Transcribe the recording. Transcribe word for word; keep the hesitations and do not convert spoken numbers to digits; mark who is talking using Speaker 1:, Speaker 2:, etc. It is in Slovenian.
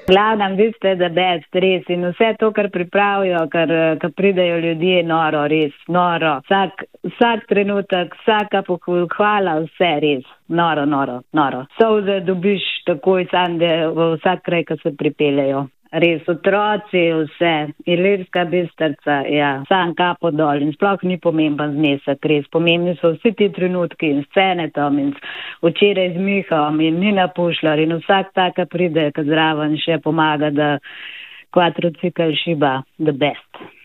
Speaker 1: Glavnem, vi ste the best, res. In vse to, kar pripravijo, kar, kar pridejo ljudje, noro, res, noro. Vsak, vsak trenutek, vsaka pohvala, vse res. Noro, noro, noro. Solze dobiš takoj sam, da v vsak kraj, ko se pripeljejo. Res, otroci, vse. Ilirska Bistrica, ja, sam kapo dol. In sploh ni pomemben znesek, res. Pomembni so vsi ti trenutki in scene tam in včeraj z Mihom in Nina Pušlar in vsak taka pride, kad zraven še pomaga, da kvatrocikl šiba the best.